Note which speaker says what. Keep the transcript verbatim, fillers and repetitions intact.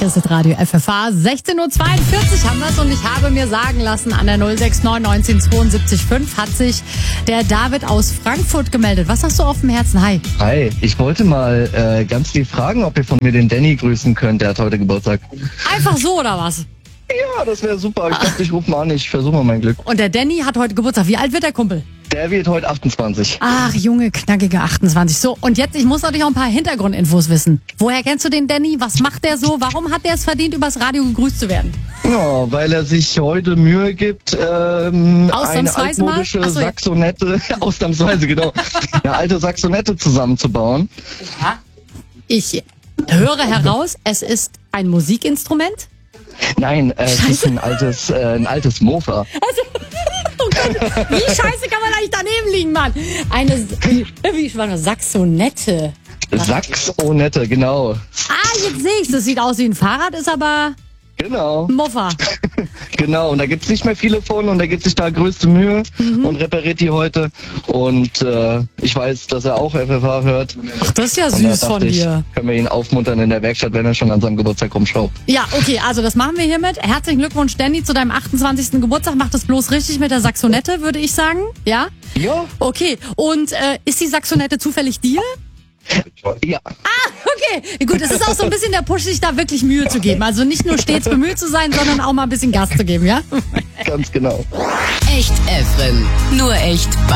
Speaker 1: Hier ist das Radio F F H. sechzehn Uhr zweiundvierzig haben wir es und ich habe mir sagen lassen, an der null sechs neun neunzehn zweiundsiebzig fünf hat sich der David aus Frankfurt gemeldet. Was hast du auf dem Herzen? Hi.
Speaker 2: Hi, ich wollte mal äh, ganz lieb fragen, ob ihr von mir den Danny grüßen könnt. Der hat heute Geburtstag.
Speaker 1: Einfach so oder was?
Speaker 2: Ja, das wäre super. Ich dachte, ich rufe mal an. Ich versuche mal mein Glück.
Speaker 1: Und der Danny hat heute Geburtstag. Wie alt wird der Kumpel?
Speaker 2: Der wird heute achtundzwanzig.
Speaker 1: Ach, junge, knackige achtundzwanzig. So, und jetzt, ich muss natürlich auch ein paar Hintergrundinfos wissen. Woher kennst du den Danny? Was macht der so? Warum hat der es verdient, übers Radio gegrüßt zu werden?
Speaker 2: Ja, weil er sich heute Mühe gibt, ähm, eine
Speaker 1: Ausnahmsweise mal?
Speaker 2: altmodische
Speaker 1: Ach so, ja.
Speaker 2: Saxonette, ausnahmsweise, genau, eine alte Saxonette zusammenzubauen.
Speaker 1: Ich höre heraus, es ist ein Musikinstrument.
Speaker 2: Nein, äh, es ist ein altes, äh, ein altes Mofa.
Speaker 1: Also, oh Gott, wie scheiße kann man eigentlich daneben liegen, Mann? Eine, wie, wie war das? Saxonette.
Speaker 2: Saxonette, genau.
Speaker 1: Ah, jetzt sehe ich, das sieht aus wie ein Fahrrad, ist aber
Speaker 2: Genau.
Speaker 1: ein Moffa.
Speaker 2: Genau, und da gibt's nicht mehr viele von und da gibt sich da größte Mühe
Speaker 1: Mhm.
Speaker 2: und repariert die heute. Und äh, ich weiß, dass er auch F F H hört.
Speaker 1: Ach, das ist ja
Speaker 2: Und da
Speaker 1: süß
Speaker 2: dachte
Speaker 1: von
Speaker 2: ich,
Speaker 1: dir.
Speaker 2: können wir ihn aufmuntern in der Werkstatt, wenn er schon an seinem Geburtstag rumschraubt.
Speaker 1: Ja, okay, also das machen wir hiermit. Herzlichen Glückwunsch, Danny, zu deinem achtundzwanzigsten Geburtstag. Mach das bloß richtig mit der Saxonette, würde ich sagen. Ja?
Speaker 2: Ja.
Speaker 1: Okay, und äh, ist die Saxonette zufällig dir?
Speaker 2: Ja.
Speaker 1: Ah, okay. Gut, es ist auch so ein bisschen der Push, sich da wirklich Mühe zu geben. Also nicht nur stets bemüht zu sein, sondern auch mal ein bisschen Gas zu geben, ja?
Speaker 2: Ganz genau.
Speaker 3: Echt Efren. Nur echt